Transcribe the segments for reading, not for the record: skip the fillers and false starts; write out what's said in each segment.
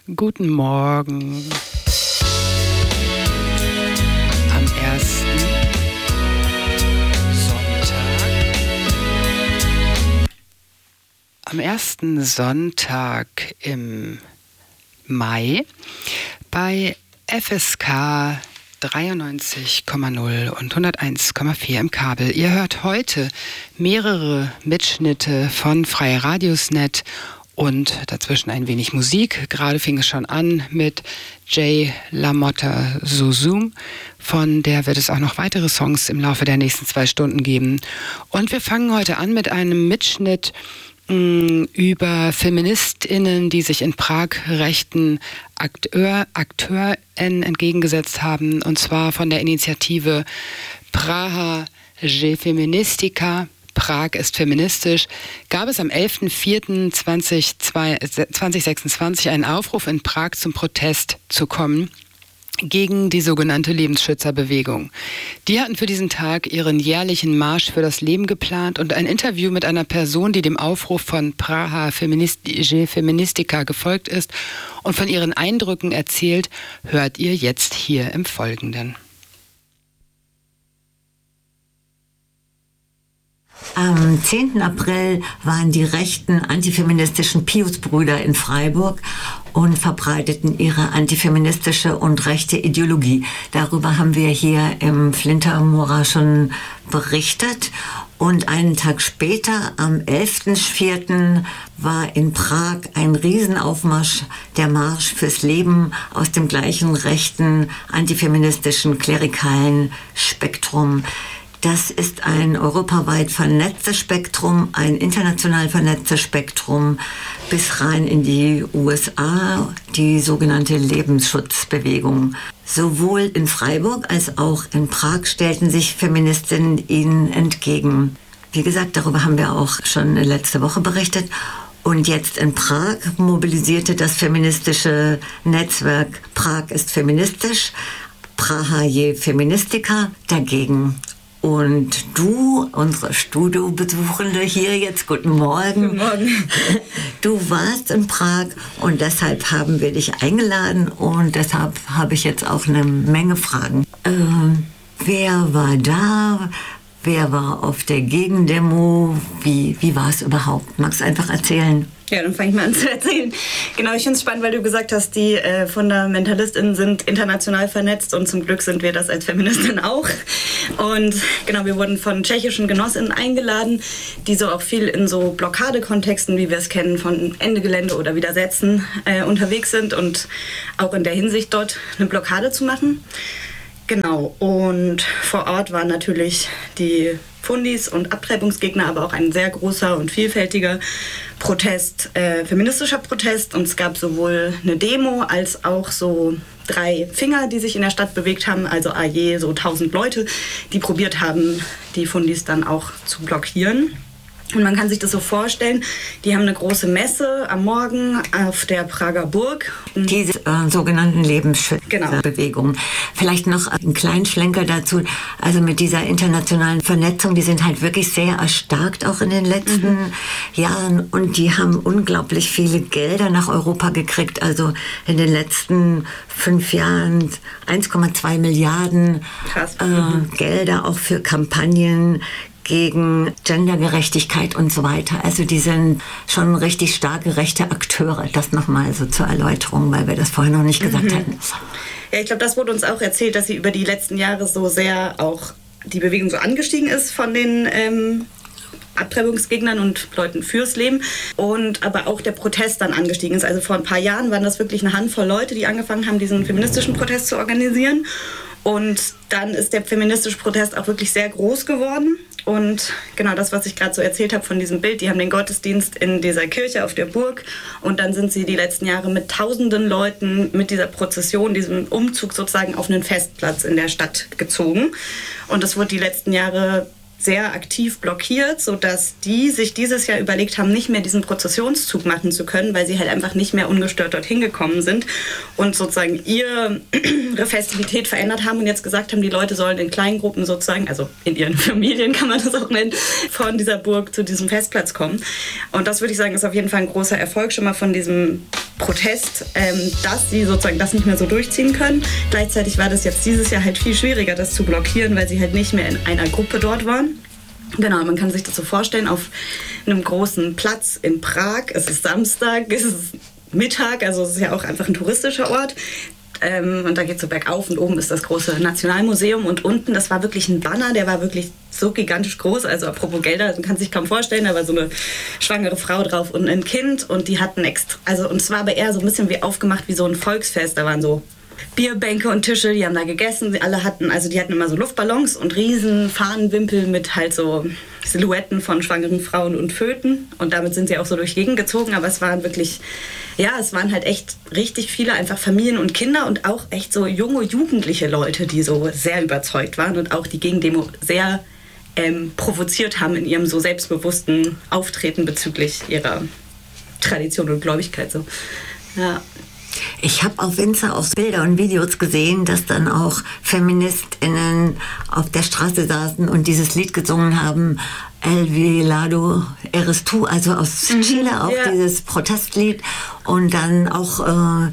Guten Morgen. Am ersten Sonntag im Mai bei FSK 93,0 und 101,4 im Kabel. Ihr hört heute mehrere Mitschnitte von Freie Radiosnet und dazwischen ein wenig Musik. Gerade fing es schon an mit Jay LaMotta Zuzum. Von der wird es auch noch weitere Songs im Laufe der nächsten 2 Stunden geben. Und wir fangen heute an mit einem Mitschnitt über FeministInnen, die sich in Prag rechten AkteurInnen entgegengesetzt haben, und zwar von der Initiative Praha je Feministika, Prag ist feministisch, gab es am 11.04.2026 einen Aufruf in Prag zum Protest zu kommen gegen die sogenannte Lebensschützerbewegung. Die hatten für diesen Tag ihren jährlichen Marsch für das Leben geplant, und ein Interview mit einer Person, die dem Aufruf von Praha je Feministika gefolgt ist und von ihren Eindrücken erzählt, hört ihr jetzt hier im Folgenden. Am 10. April waren die rechten antifeministischen Pius-Brüder in Freiburg und verbreiteten ihre antifeministische und rechte Ideologie. Darüber haben wir hier im Flintermora schon berichtet. Und einen Tag später, am 11.04., war in Prag ein Riesenaufmarsch, der Marsch fürs Leben, aus dem gleichen rechten antifeministischen klerikalen Spektrum. Das ist ein europaweit vernetztes Spektrum, ein international vernetztes Spektrum bis rein in die USA, die sogenannte Lebensschutzbewegung. Sowohl in Freiburg als auch in Prag stellten sich Feministinnen ihnen entgegen. Wie gesagt, darüber haben wir auch schon letzte Woche berichtet. Und jetzt in Prag mobilisierte das feministische Netzwerk Prag ist feministisch, Praha je Feministika, dagegen. Und du, unsere Studiobesuchende hier jetzt, guten Morgen. Guten Morgen. Du warst in Prag und deshalb haben wir dich eingeladen und deshalb habe ich jetzt auch eine Menge Fragen. Wer war da? Wer war auf der Gegendemo? Wie war es überhaupt? Magst du einfach erzählen? Ja, dann fange ich mal an zu erzählen. Genau, ich finde es spannend, weil du gesagt hast, die FundamentalistInnen sind international vernetzt, und zum Glück sind wir das als Feministin auch. Und genau, wir wurden von tschechischen GenossInnen eingeladen, die so auch viel in so Blockadekontexten, wie wir es kennen, von Ende Gelände oder Widersetzen unterwegs sind und auch in der Hinsicht dort eine Blockade zu machen. Genau, und vor Ort waren natürlich die Fundis und Abtreibungsgegner, aber auch ein sehr großer und vielfältiger Protest, feministischer Protest. Und es gab sowohl eine Demo als auch so 3 Finger, die sich in der Stadt bewegt haben, also je so 1000 Leute, die probiert haben, die Fundis dann auch zu blockieren. Und man kann sich das so vorstellen, die haben eine große Messe am Morgen auf der Prager Burg. Diese sogenannten Lebensschützerbewegung. Genau. Vielleicht noch einen kleinen Schlenker dazu. Also mit dieser internationalen Vernetzung, die sind halt wirklich sehr erstarkt auch in den letzten Jahren. Und die haben unglaublich viele Gelder nach Europa gekriegt. Also in den letzten 5 Jahren 1,2 Milliarden Gelder auch für Kampagnen gegen Gendergerechtigkeit und so weiter. Also die sind schon richtig starke rechte Akteure. Das nochmal so zur Erläuterung, weil wir das vorher noch nicht gesagt hatten. Ja, ich glaube, das wurde uns auch erzählt, dass sie über die letzten Jahre so sehr auch die Bewegung so angestiegen ist von den Abtreibungsgegnern und Leuten fürs Leben, und aber auch der Protest dann angestiegen ist. Also vor ein paar Jahren waren das wirklich eine Handvoll Leute, die angefangen haben, diesen feministischen Protest zu organisieren. Und dann ist der feministische Protest auch wirklich sehr groß geworden. Und genau das, was ich gerade so erzählt habe von diesem Bild, die haben den Gottesdienst in dieser Kirche auf der Burg, und dann sind sie die letzten Jahre mit tausenden Leuten mit dieser Prozession, diesem Umzug sozusagen auf einen Festplatz in der Stadt gezogen. Und das wurde die letzten Jahre sehr aktiv blockiert, sodass die sich dieses Jahr überlegt haben, nicht mehr diesen Prozessionszug machen zu können, weil sie halt einfach nicht mehr ungestört dorthin gekommen sind und sozusagen ihre Festivität verändert haben und jetzt gesagt haben, die Leute sollen in kleinen Gruppen sozusagen, also in ihren Familien kann man das auch nennen, von dieser Burg zu diesem Festplatz kommen. Und das würde ich sagen, ist auf jeden Fall ein großer Erfolg schon mal von diesem Protest, dass sie sozusagen das nicht mehr so durchziehen können. Gleichzeitig war das jetzt dieses Jahr halt viel schwieriger, das zu blockieren, weil sie halt nicht mehr in einer Gruppe dort waren. Genau, man kann sich das so vorstellen, auf einem großen Platz in Prag, es ist Samstag, es ist Mittag, also es ist ja auch einfach ein touristischer Ort. Und da geht es so bergauf und oben ist das große Nationalmuseum und unten, das war wirklich ein Banner, der war wirklich so gigantisch groß, also apropos Gelder, man kann sich kaum vorstellen, da war so eine schwangere Frau drauf und ein Kind und die hatten und es war aber eher so ein bisschen wie aufgemacht wie so ein Volksfest, da waren so Bierbänke und Tische, die haben da gegessen, die hatten immer so Luftballons und riesen Fahnenwimpel mit halt so Silhouetten von schwangeren Frauen und Föten und damit sind sie auch so durch die Gegend gezogen, aber es waren halt echt richtig viele einfach Familien und Kinder und auch echt so junge, jugendliche Leute, die so sehr überzeugt waren und auch die Gegendemo sehr provoziert haben in ihrem so selbstbewussten Auftreten bezüglich ihrer Tradition und Gläubigkeit. So. Ja. Ich habe auf Insta auch Bilder und Videos gesehen, dass dann auch FeministInnen auf der Straße saßen und dieses Lied gesungen haben, El Velado Eres Tú, also aus Chile, auch dieses Protestlied und dann auch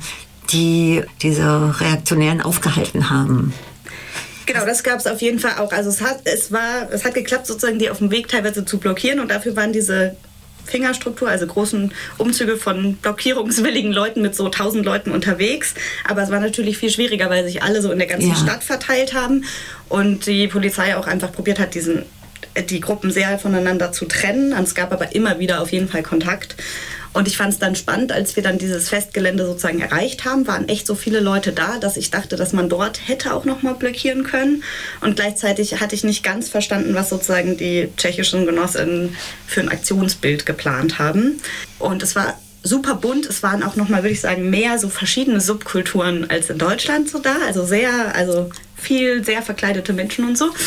diese Reaktionären aufgehalten haben. Genau, das gab es auf jeden Fall auch. Also es hat geklappt, sozusagen die auf dem Weg teilweise zu blockieren und dafür waren diese Fingerstruktur, also großen Umzüge von blockierungswilligen Leuten mit so 1000 Leuten unterwegs. Aber es war natürlich viel schwieriger, weil sich alle so in der ganzen Stadt verteilt haben und die Polizei auch einfach probiert hat, die Gruppen sehr voneinander zu trennen. Es gab aber immer wieder auf jeden Fall Kontakt. Und ich fand es dann spannend, als wir dann dieses Festgelände sozusagen erreicht haben, waren echt so viele Leute da, dass ich dachte, dass man dort hätte auch nochmal blockieren können. Und gleichzeitig hatte ich nicht ganz verstanden, was sozusagen die tschechischen Genossinnen für ein Aktionsbild geplant haben. Und es war super bunt. Es waren auch nochmal, würde ich sagen, mehr so verschiedene Subkulturen als in Deutschland so da. Also viel sehr verkleidete Menschen und so.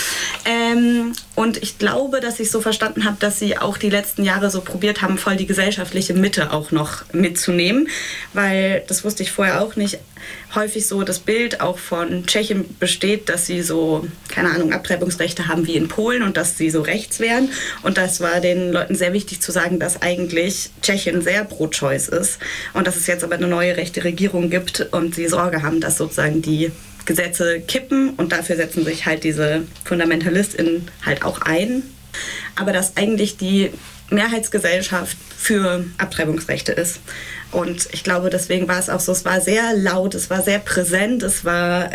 Und ich glaube, dass ich so verstanden habe, dass sie auch die letzten Jahre so probiert haben, voll die gesellschaftliche Mitte auch noch mitzunehmen. Weil, das wusste ich vorher auch nicht, häufig so das Bild auch von Tschechien besteht, dass sie so, keine Ahnung, Abtreibungsrechte haben wie in Polen und dass sie so rechts wären. Und das war den Leuten sehr wichtig zu sagen, dass eigentlich Tschechien sehr pro-choice ist. Und dass es jetzt aber eine neue rechte Regierung gibt und sie Sorge haben, dass sozusagen die Gesetze kippen und dafür setzen sich halt diese FundamentalistInnen halt auch ein. Aber dass eigentlich die Mehrheitsgesellschaft für Abtreibungsrechte ist. Und ich glaube, deswegen war es auch so, es war sehr laut, es war sehr präsent, es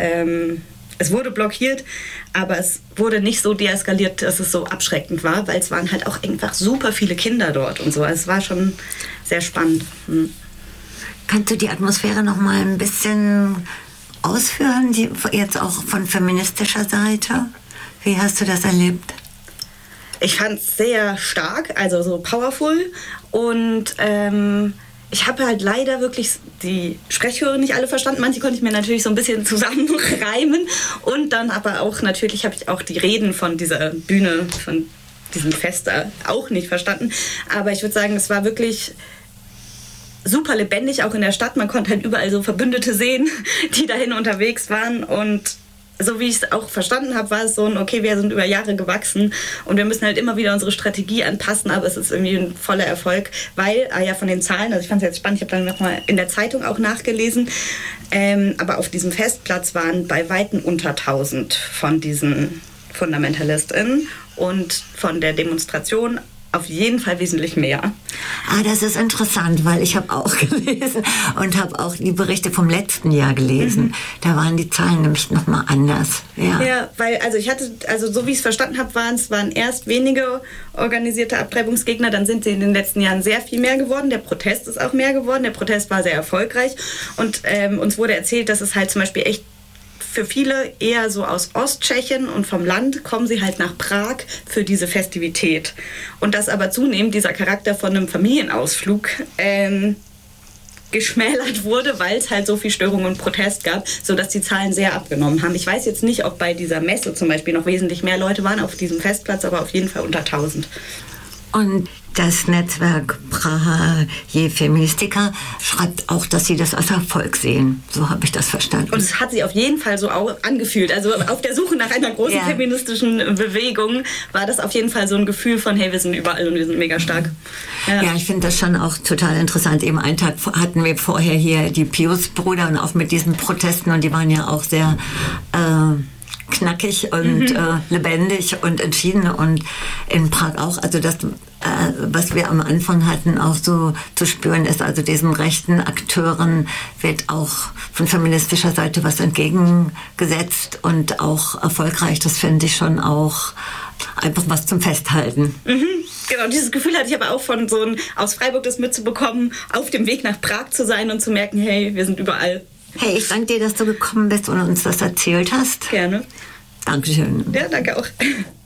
wurde blockiert, aber es wurde nicht so deeskaliert, dass es so abschreckend war, weil es waren halt auch einfach super viele Kinder dort und so. Also es war schon sehr spannend. Kannst du die Atmosphäre noch mal ein bisschen ausführen, jetzt auch von feministischer Seite? Wie hast du das erlebt? Ich fand es sehr stark, also so powerful und ich habe halt leider wirklich die Sprechchöre nicht alle verstanden. Manche konnte ich mir natürlich so ein bisschen zusammenreimen und dann aber auch natürlich habe ich auch die Reden von dieser Bühne, von diesem Fest auch nicht verstanden. Aber ich würde sagen, es war wirklich super lebendig, auch in der Stadt. Man konnte halt überall so Verbündete sehen, die dahin unterwegs waren und so wie ich es auch verstanden habe, war es so okay, wir sind über Jahre gewachsen und wir müssen halt immer wieder unsere Strategie anpassen, aber es ist irgendwie ein voller Erfolg, weil, von den Zahlen, also ich fand es jetzt spannend, ich habe dann nochmal in der Zeitung auch nachgelesen, aber auf diesem Festplatz waren bei Weitem unter 1000 von diesen FundamentalistInnen und von der Demonstration auf jeden Fall wesentlich mehr. Das ist interessant, weil ich habe auch gelesen und habe auch die Berichte vom letzten Jahr gelesen. Da waren die Zahlen nämlich nochmal anders. Ja, weil so wie ich es verstanden habe, waren erst wenige organisierte Abtreibungsgegner, dann sind sie in den letzten Jahren sehr viel mehr geworden. Der Protest ist auch mehr geworden. Der Protest war sehr erfolgreich und uns wurde erzählt, dass es halt zum Beispiel echt für viele eher so aus Osttschechien und vom Land kommen sie halt nach Prag für diese Festivität. Und dass aber zunehmend dieser Charakter von einem Familienausflug geschmälert wurde, weil es halt so viel Störung und Protest gab, sodass die Zahlen sehr abgenommen haben. Ich weiß jetzt nicht, ob bei dieser Messe zum Beispiel noch wesentlich mehr Leute waren auf diesem Festplatz, aber auf jeden Fall unter 1000. Und Das Netzwerk Praha je Feministika schreibt auch, dass sie das als Erfolg sehen. So habe ich das verstanden. Und es hat sich auf jeden Fall so auch angefühlt. Also auf der Suche nach einer großen feministischen Bewegung war das auf jeden Fall so ein Gefühl von, hey, wir sind überall und wir sind mega stark. Ja, ich finde das schon auch total interessant. Eben einen Tag hatten wir vorher hier die Pius-Brüder und auch mit diesen Protesten und die waren ja auch sehr knackig und lebendig und entschieden und in Prag auch. Also das, was wir am Anfang hatten, auch so zu spüren ist, also diesen rechten Akteuren wird auch von feministischer Seite was entgegengesetzt und auch erfolgreich. Das finde ich schon auch einfach was zum Festhalten. Genau, dieses Gefühl hatte ich aber auch von aus Freiburg das mitzubekommen, auf dem Weg nach Prag zu sein und zu merken, hey, wir sind überall. Hey, ich danke dir, dass du gekommen bist und uns das erzählt hast. Gerne. Dankeschön. Ja, danke auch.